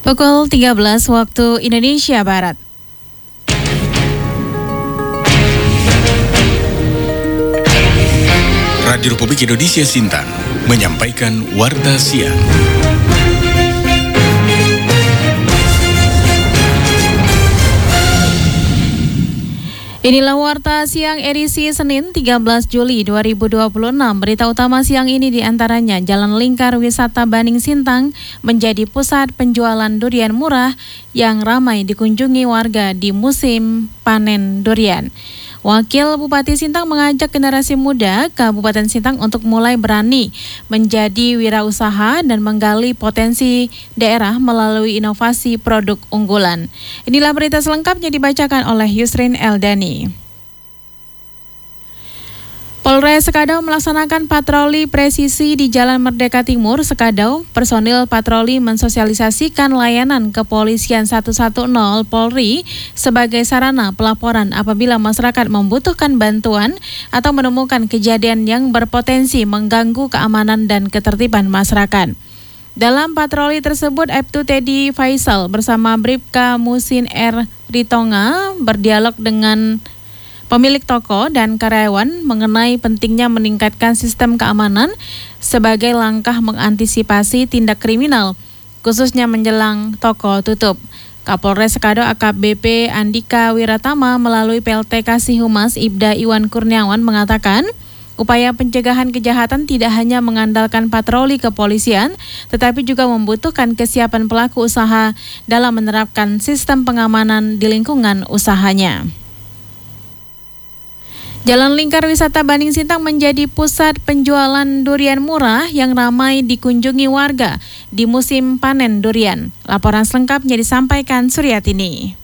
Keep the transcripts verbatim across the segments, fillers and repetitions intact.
Pukul tiga belas waktu Indonesia Barat. Radio Republik Indonesia Sintang menyampaikan Warta Siang. Inilah Warta Siang edisi Senin tiga belas Juli dua ribu dua puluh enam. Berita utama siang ini diantaranya Jalan Lingkar Wisata Baning Sintang menjadi pusat penjualan durian murah yang ramai dikunjungi warga di musim panen durian. Wakil Bupati Sintang mengajak generasi muda Kabupaten Sintang untuk mulai berani menjadi wirausaha dan menggali potensi daerah melalui inovasi produk unggulan. Inilah berita selengkapnya dibacakan oleh Yusrin Eldani. Polres Sekadau melaksanakan patroli presisi di Jalan Merdeka Timur, Sekadau. Personil patroli mensosialisasikan layanan kepolisian seratus sepuluh Polri sebagai sarana pelaporan apabila masyarakat membutuhkan bantuan atau menemukan kejadian yang berpotensi mengganggu keamanan dan ketertiban masyarakat. Dalam patroli tersebut, Aibtu Teddy Faisal bersama Bribka Musin R. Ritonga berdialog dengan pemilik toko dan karyawan mengenai pentingnya meningkatkan sistem keamanan sebagai langkah mengantisipasi tindak kriminal, khususnya menjelang toko tutup. Kapolres Sekadau A K B P Andika Wiratama melalui P L T Kasih Humas Ibda Iwan Kurniawan mengatakan, upaya pencegahan kejahatan tidak hanya mengandalkan patroli kepolisian, tetapi juga membutuhkan kesiapan pelaku usaha dalam menerapkan sistem pengamanan di lingkungan usahanya. Jalan Lingkar Wisata Baning Sintang menjadi pusat penjualan durian murah yang ramai dikunjungi warga di musim panen durian. Laporan selengkapnya disampaikan Suryatini.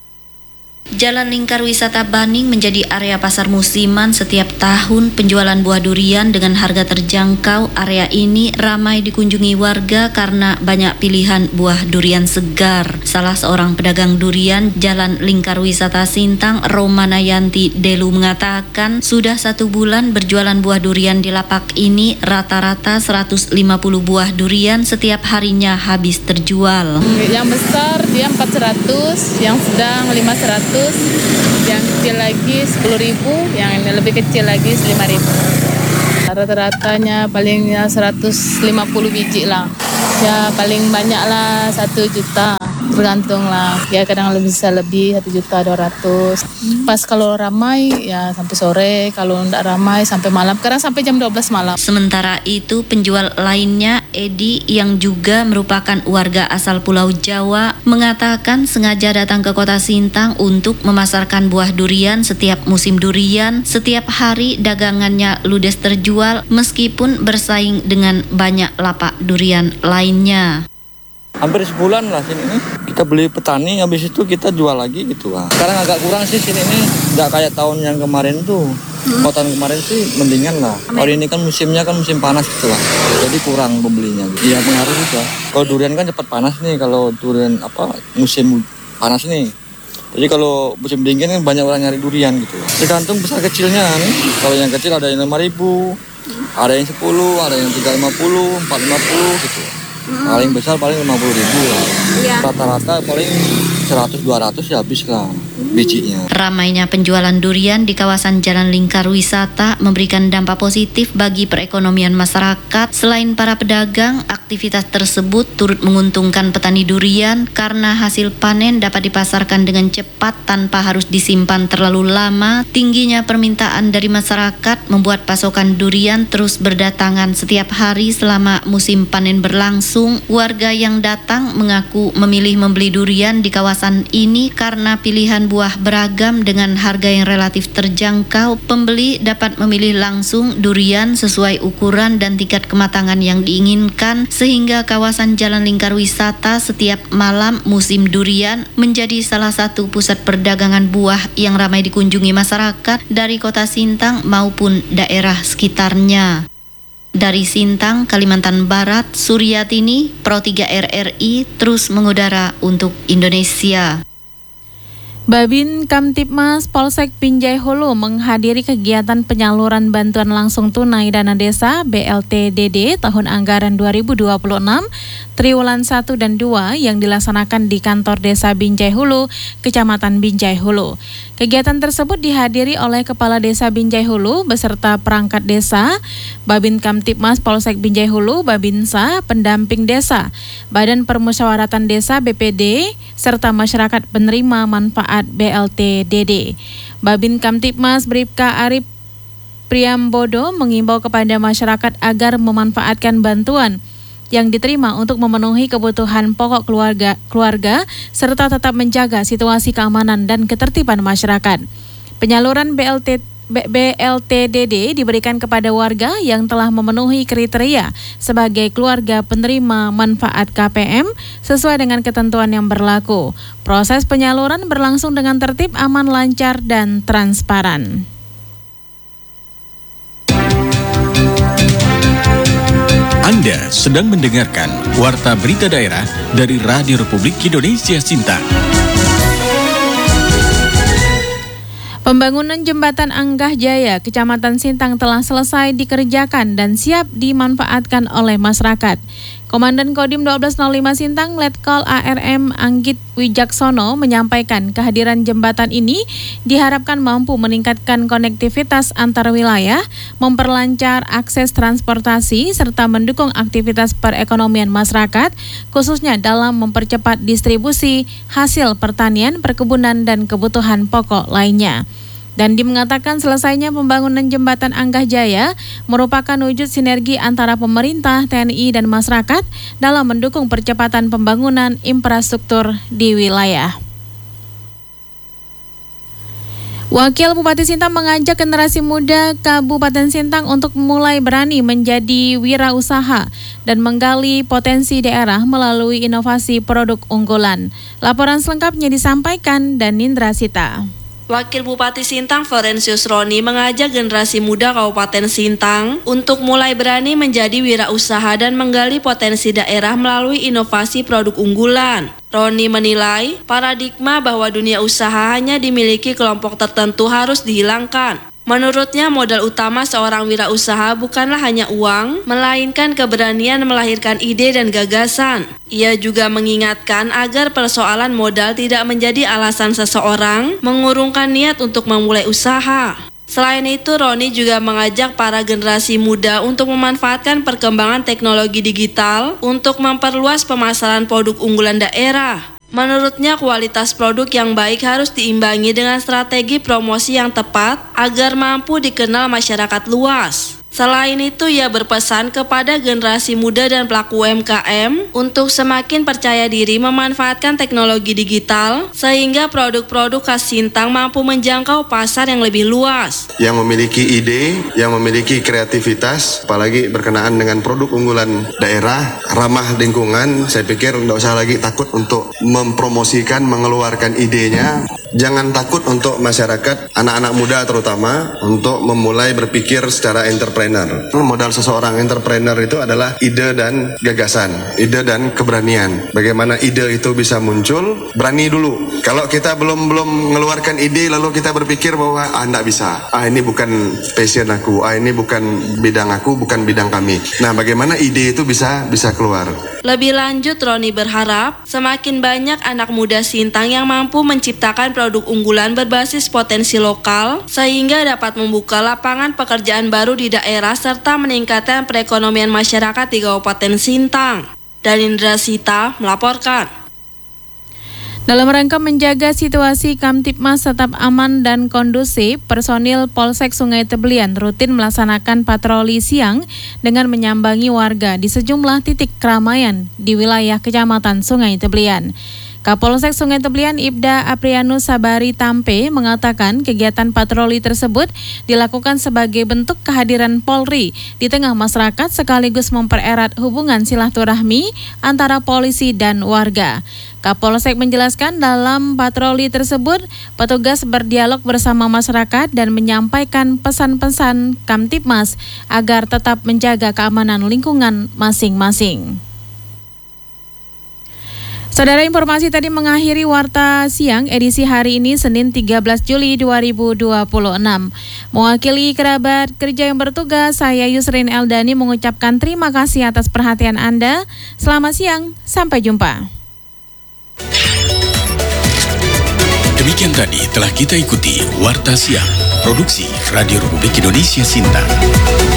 Jalan Lingkar Wisata Baning menjadi area pasar musiman setiap tahun. Penjualan buah durian dengan harga terjangkau. Area ini ramai dikunjungi warga karena banyak pilihan buah durian segar. Salah seorang pedagang durian Jalan Lingkar Wisata Sintang, Romanayanti Delu, mengatakan sudah satu bulan berjualan buah durian di lapak ini, rata-rata seratus lima puluh buah durian setiap harinya habis terjual. Yang besar dia empat ratus, yang sedang lima ratus, yang kecil lagi sepuluh ribu, yang lebih kecil lagi lima ribu. Rata-ratanya palingnya seratus lima puluh biji lah. Ya paling banyak lah satu juta. Tergantung lah, ya kadang lebih bisa lebih satu juta dua ratus. Pas kalau ramai ya sampai sore, kalau tidak ramai sampai malam. Kadang sampai jam dua belas malam. Sementara itu penjual lainnya, Edi, yang juga merupakan warga asal Pulau Jawa, mengatakan sengaja datang ke kota Sintang untuk memasarkan buah durian setiap musim durian. Setiap hari dagangannya ludes terjual meskipun bersaing dengan banyak lapak durian lainnya. Hampir sebulan lah sini nih. Kita beli petani, habis itu kita jual lagi gitu lah. Sekarang agak kurang sih sini nih. Nggak kayak tahun yang kemarin tuh. Hmm. Tahun kemarin sih mendingan lah. Kalau ini kan musimnya kan musim panas gitu lah. Jadi kurang pembelinya. Iya gitu. Pengaruh juga. Kalau durian kan cepat panas nih. Kalau durian apa musim panas nih. Jadi kalau musim dingin kan banyak orang nyari durian gitu. Tergantung besar kecilnya nih. Kalau yang kecil ada yang lima ribu, ada yang sepuluh, ada yang tiga ratus lima puluh, empat ratus lima puluh gitu. Hmm. Paling besar paling lima puluh ribu lah. Ya. Rata-rata paling seratus dua ratus ya habis lah bijinya. Ramainya penjualan durian di kawasan Jalan Lingkar Wisata memberikan dampak positif bagi perekonomian masyarakat. Selain para pedagang, aktivitas tersebut turut menguntungkan petani durian karena hasil panen dapat dipasarkan dengan cepat tanpa harus disimpan terlalu lama. Tingginya permintaan dari masyarakat membuat pasokan durian terus berdatangan setiap hari selama musim panen berlangsung. Warga yang datang mengaku memilih membeli durian di kawasan ini karena pilihan buah beragam dengan harga yang relatif terjangkau. Pembeli dapat memilih langsung durian sesuai ukuran dan tingkat kematangan yang diinginkan, sehingga kawasan Jalan Lingkar Wisata setiap malam musim durian menjadi salah satu pusat perdagangan buah yang ramai dikunjungi masyarakat dari kota Sintang maupun daerah sekitarnya. Dari Sintang, Kalimantan Barat, Suryatini, Pro tiga R R I terus mengudara untuk Indonesia. Babin Kamtibmas Polsek Binjai Hulu menghadiri kegiatan penyaluran bantuan langsung tunai dana desa B L T D D tahun anggaran dua ribu dua puluh enam triwulan satu dan dua yang dilaksanakan di kantor desa Binjai Hulu, Kecamatan Binjai Hulu. Kegiatan tersebut dihadiri oleh Kepala Desa Binjai Hulu beserta perangkat desa, Babin Kamtibmas Polsek Binjai Hulu, Babinsa, pendamping desa, Badan Permusyawaratan Desa B P D, serta masyarakat penerima manfaat B L T D D. Babin Kamtibmas Bribka Arif Priambodo mengimbau kepada masyarakat agar memanfaatkan bantuan yang diterima untuk memenuhi kebutuhan pokok keluarga, keluarga serta tetap menjaga situasi keamanan dan ketertiban masyarakat. Penyaluran B L T B L T D D diberikan kepada warga yang telah memenuhi kriteria sebagai keluarga penerima manfaat K P M sesuai dengan ketentuan yang berlaku. Proses penyaluran berlangsung dengan tertib, aman, lancar, dan transparan. Anda sedang mendengarkan Warta Berita Daerah dari Radio Republik Indonesia Sintang. Pembangunan jembatan Anggah Jaya, Kecamatan Sintang telah selesai dikerjakan dan siap dimanfaatkan oleh masyarakat. Komandan Kodim satu dua nol lima Sintang, Letkol A R M Anggit Wijaksono menyampaikan kehadiran jembatan ini diharapkan mampu meningkatkan konektivitas antar wilayah, memperlancar akses transportasi, serta mendukung aktivitas perekonomian masyarakat, khususnya dalam mempercepat distribusi hasil pertanian, perkebunan, dan kebutuhan pokok lainnya. Dandi mengatakan selesainya pembangunan jembatan Anggah Jaya merupakan wujud sinergi antara pemerintah, T N I, dan masyarakat dalam mendukung percepatan pembangunan infrastruktur di wilayah. Wakil Bupati Sintang mengajak generasi muda Kabupaten Sintang untuk mulai berani menjadi wirausaha dan menggali potensi daerah melalui inovasi produk unggulan. Laporan selengkapnya disampaikan Danindra Sita. Wakil Bupati Sintang Ferencius Roni mengajak generasi muda Kabupaten Sintang untuk mulai berani menjadi wirausaha dan menggali potensi daerah melalui inovasi produk unggulan. Roni menilai paradigma bahwa dunia usaha hanya dimiliki kelompok tertentu harus dihilangkan. Menurutnya modal utama seorang wirausaha bukanlah hanya uang, melainkan keberanian melahirkan ide dan gagasan. Ia juga mengingatkan agar persoalan modal tidak menjadi alasan seseorang mengurungkan niat untuk memulai usaha. Selain itu, Roni juga mengajak para generasi muda untuk memanfaatkan perkembangan teknologi digital untuk memperluas pemasaran produk unggulan daerah. Menurutnya, kualitas produk yang baik harus diimbangi dengan strategi promosi yang tepat agar mampu dikenal masyarakat luas. Selain itu, ia berpesan kepada generasi muda dan pelaku U M K M untuk semakin percaya diri memanfaatkan teknologi digital sehingga produk-produk khas Sintang mampu menjangkau pasar yang lebih luas. Yang memiliki ide, yang memiliki kreativitas, apalagi berkenaan dengan produk unggulan daerah, ramah lingkungan, saya pikir tidak usah lagi takut untuk mempromosikan, mengeluarkan idenya. Jangan takut untuk masyarakat, anak-anak muda terutama, untuk memulai berpikir secara entrepreneur. Modal seseorang entrepreneur itu adalah ide dan gagasan, ide dan keberanian. Bagaimana ide itu bisa muncul? Berani dulu. Kalau kita belum belum mengeluarkan ide lalu kita berpikir bahwa ah enggak bisa, ah ini bukan passion aku, ah ini bukan bidang aku, bukan bidang kami. Nah, bagaimana ide itu bisa bisa keluar? Lebih lanjut, Roni berharap semakin banyak anak muda Sintang yang mampu menciptakan produk unggulan berbasis potensi lokal sehingga dapat membuka lapangan pekerjaan baru di daerah serta meningkatkan perekonomian masyarakat di Kabupaten Sintang. Danindra Sita melaporkan. Dalam rangka menjaga situasi Kamtibmas tetap aman dan kondusif, personil Polsek Sungai Teblian rutin melaksanakan patroli siang dengan menyambangi warga di sejumlah titik keramaian di wilayah Kecamatan Sungai Teblian. Kapolsek Sungai Teblian Ibda Aprianus Sabari Tampe mengatakan kegiatan patroli tersebut dilakukan sebagai bentuk kehadiran Polri di tengah masyarakat sekaligus mempererat hubungan silaturahmi antara polisi dan warga. Kapolsek menjelaskan dalam patroli tersebut petugas berdialog bersama masyarakat dan menyampaikan pesan-pesan Kamtibmas agar tetap menjaga keamanan lingkungan masing-masing. Saudara, informasi tadi mengakhiri Warta Siang edisi hari ini Senin tiga belas Juli dua ribu dua puluh enam. Mewakili kerabat kerja yang bertugas, saya Yusrin Eldani mengucapkan terima kasih atas perhatian Anda. Selamat siang, sampai jumpa. Demikian tadi telah kita ikuti Warta Siang, produksi Radio Republik Indonesia Sintang.